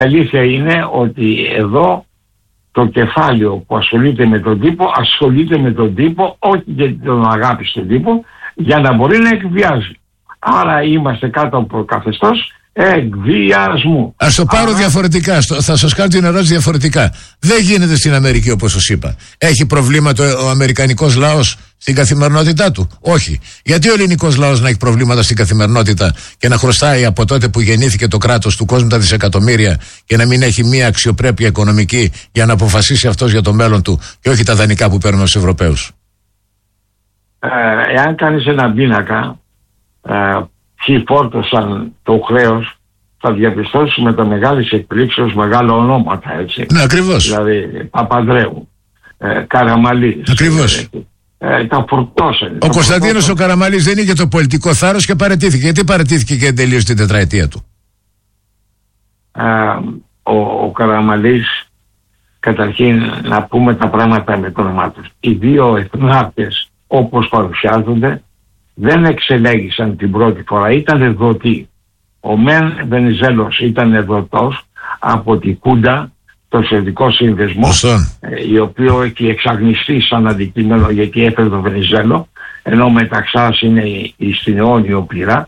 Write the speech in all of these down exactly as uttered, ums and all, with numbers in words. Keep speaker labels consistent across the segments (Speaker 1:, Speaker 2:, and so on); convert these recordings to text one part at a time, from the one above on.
Speaker 1: αλήθεια είναι ότι εδώ το κεφάλαιο που ασχολείται με τον τύπο, ασχολείται με τον τύπο, όχι γιατί τον αγάπη στον τύπο, για να μπορεί να εκβιάζει. Άρα είμαστε κάτω από καθεστώς εκβιασμού.
Speaker 2: Ας το πάρω Άρα... διαφορετικά, θα σας κάνω την ερώτηση διαφορετικά. Δεν γίνεται στην Αμερική όπως σας είπα. Έχει προβλήματα ο αμερικανικός λαός στην καθημερινότητά του? Όχι. Γιατί ο ελληνικός λαός να έχει προβλήματα στην καθημερινότητα και να χρωστάει από τότε που γεννήθηκε το κράτος του κόσμου τα δισεκατομμύρια και να μην έχει μία αξιοπρέπεια οικονομική για να αποφασίσει αυτός για το μέλλον του και όχι τα δανεικά που παίρνουν στους Ευρωπαίους?
Speaker 1: Ε, εάν κάνεις ένα πίνακα ε, ποιοι φόρτωσαν το χρέος, θα διαπιστώσει με τα μεγάλης εκπλήξεως μεγάλα ονόματα, έτσι.
Speaker 2: Ναι, ακριβώς.
Speaker 1: Δηλαδή Παπανδρέου, ε, Καραμαλής.
Speaker 2: Ακριβώς.
Speaker 1: Ε, ε, τα φορτώσαν.
Speaker 2: Ο Κωνσταντίνος ο Καραμαλής δεν είχε το πολιτικό θάρρος και παραιτήθηκε. Γιατί παραιτήθηκε και τελείωσε την τετραετία του?
Speaker 1: Ε, ο, ο Καραμαλής, καταρχήν να πούμε τα πράγματα με το όνομά τους. Οι δύο εθνάρχες όπως παρουσιάζονται δεν εξελέγησαν την πρώτη φορά, ήταν εδωτοί. Ο Μεν Βενιζέλος ήταν εδωτός από τη Κούντα, το Σοβιετικό Σύνδεσμο, ε, η οποίο έχει εξαγνιστεί σαν αντικείμενο γιατί έφερε τον Βενιζέλο, ενώ μεταξάς είναι η στην αιώνιο πυρά.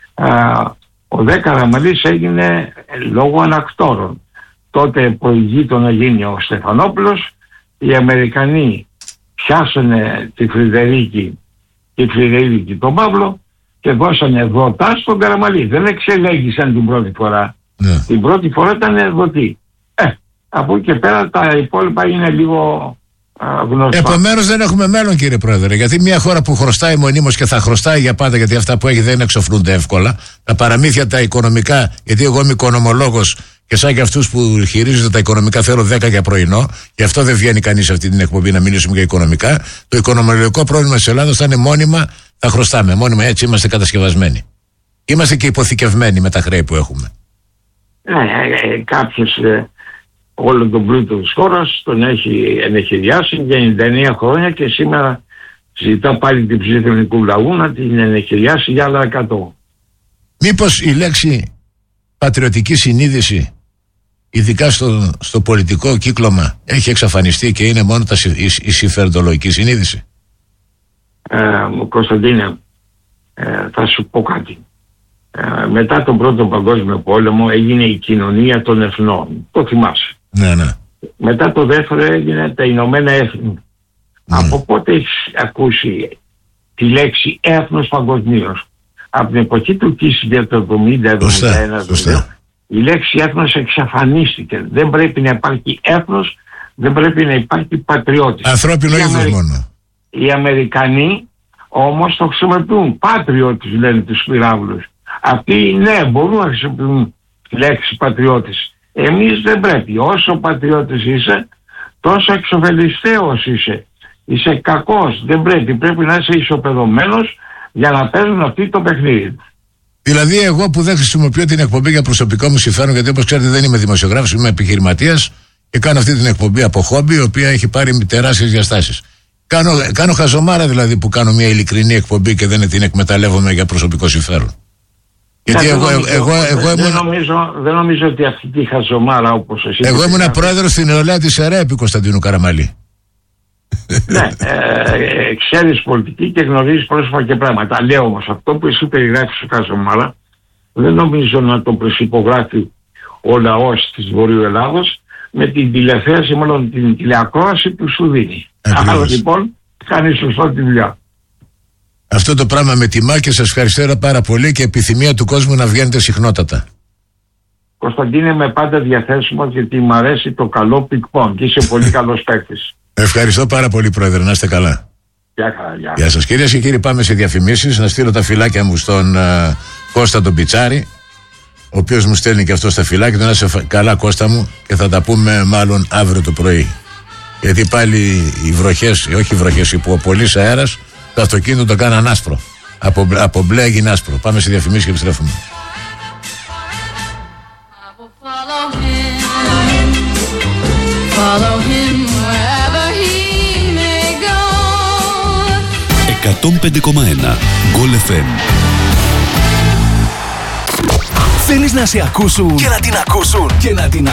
Speaker 1: Ο Δε Καραμαλής έγινε λόγω ανακτόρων. Τότε προηγείτο να γίνει ο Στεφανόπουλος, οι Αμερικανοί πιάσανε τη Φρυδερίκη και Φρυδερίκη τον Παύλο και δώσανε δωτά στον Καραμαλή. Δεν εξελέγησαν την πρώτη φορά. Ναι. Την πρώτη φορά ήταν δωτή. Ε, από εκεί και πέρα τα υπόλοιπα είναι λίγο α, γνωστά.
Speaker 2: Επομένως δεν έχουμε μέλλον, κύριε Πρόεδρε, γιατί μια χώρα που χρωστάει μονίμως και θα χρωστάει για πάντα, γιατί αυτά που έχει δεν εξοφλούνται εύκολα, τα παραμύθια τα οικονομικά, γιατί εγώ είμαι οικονομολόγος και σαν και αυτούς που χειρίζονται τα οικονομικά θέλω δέκα για πρωινό, γι' αυτό δεν βγαίνει κανείς αυτή την εκπομπή να μιλήσουμε για οικονομικά. Το οικονομικό πρόβλημα της Ελλάδας θα είναι μόνιμα, θα χρωστάμε. Μόνιμα, έτσι είμαστε κατασκευασμένοι. Είμαστε και υποθηκευμένοι με τα χρέη που έχουμε.
Speaker 1: Ναι, ε, ε, κάποιος ε, όλο τον πλούτο της χώρας τον έχει ενεχειριάσει για ενενήντα εννέα χρόνια και σήμερα ζητά πάλι την ψήφο του ελληνικού λαού να την ενεχειριάσει για άλλα εκατό. Μήπως
Speaker 2: η λέξη πατριωτική συνείδηση, ειδικά στο, στο πολιτικό κύκλωμα, έχει εξαφανιστεί και είναι μόνο τα, η, η συμφεροντολογική συνείδηση?
Speaker 1: Ε, Κωνσταντίνε, ε, θα σου πω κάτι. Ε, μετά τον Πρώτο Παγκόσμιο Πόλεμο έγινε η κοινωνία των εθνών. Το θυμάσαι?
Speaker 2: Ναι, ναι.
Speaker 1: Μετά το δεύτερο έγινε τα Ηνωμένα Έθνη. Mm. Από πότε έχεις ακούσει τη λέξη έθνος παγκοσμίως? Από την εποχή του Κίσινγκερ το εβδομήντα εβδομήντα ένα, η λέξη έθνος εξαφανίστηκε. Δεν πρέπει να υπάρχει έθνος, δεν πρέπει να υπάρχει πατριώτης.
Speaker 2: Ανθρώπινο είδος Αμερι... μόνο.
Speaker 1: Οι Αμερικανοί όμως το χρησιμοποιούν. Πατριώτης λένε τους πυράβλους. Αυτοί ναι, μπορούν να χρησιμοποιούν τη λέξη πατριώτης. Εμείς δεν πρέπει. Όσο πατριώτης είσαι, τόσο εξοφελιστέος είσαι. Είσαι κακός. Δεν πρέπει. Πρέπει να είσαι ισοπεδωμένος για να παίζουν αυτοί το παιχνίδι.
Speaker 2: Δηλαδή, εγώ που δεν χρησιμοποιώ την εκπομπή για προσωπικό μου συμφέρον, γιατί όπως ξέρετε δεν είμαι δημοσιογράφος, είμαι επιχειρηματίας και κάνω αυτή την εκπομπή από χόμπι, η οποία έχει πάρει τεράστιες διαστάσεις. Κάνω, κάνω χαζομάρα δηλαδή που κάνω μια ειλικρινή εκπομπή και δεν την εκμεταλλεύομαι για προσωπικό συμφέρον. Γιατί εγώ, εγώ, εγώ, εγώ ήμουν...
Speaker 1: δεν, νομίζω, δεν νομίζω ότι αυτή τη χαζομάρα όπως εσύ...
Speaker 2: Εγώ ήμουν πρόεδρος στην νεολαία της ΕΡΕ επί Κωνσταντίνου Καραμαλή.
Speaker 1: Ναι, ε, ξέρεις πολιτική και γνωρίζεις πρόσωπα και πράγματα. Λέω όμως αυτό που εσύ περιγράφεις σου χαζομάρα δεν νομίζω να το προσυπογράφει ο λαός της Βορείου Ελλάδος με την τηλεθέαση, μάλλον την τηλεακρόαση που σου δίνει. Άρα λοιπόν κάνει σωστό τη δουλειά.
Speaker 2: Αυτό το πράγμα με τιμά και σας ευχαριστώ πάρα πολύ και επιθυμία του κόσμου να βγαίνετε συχνότατα.
Speaker 1: Κωνσταντίνε, είμαι πάντα διαθέσιμος γιατί μου αρέσει το καλό πικ-πονγκ και είσαι πολύ καλός παίκτης.
Speaker 2: Ευχαριστώ πάρα πολύ, Πρόεδρε, να είστε καλά.
Speaker 1: Γεια χαρά, γεια.
Speaker 2: Γεια σας. Κυρίες και κύριοι, πάμε σε διαφημίσεις. Να στείλω τα φυλάκια μου στον uh, Κώστα τον Πιτσάρη, ο οποίος μου στέλνει και αυτό στα φυλάκια. Να είσαι καλά, Κώστα μου, και θα τα πούμε μάλλον αύριο το πρωί. Γιατί πάλι οι βροχές, όχι οι βροχές, οι πολύς αέρας, το αυτοκίνητο το κάναν άσπρο. Από, από μπλε έγινε άσπρο. Πάμε σε διαφημίσεις και επιστρέφουμε.
Speaker 3: εκατόν πέντε κόμμα ένα Goal εφ εμ. Θέλεις να σε ακούσουν και να την ακούσουν και να την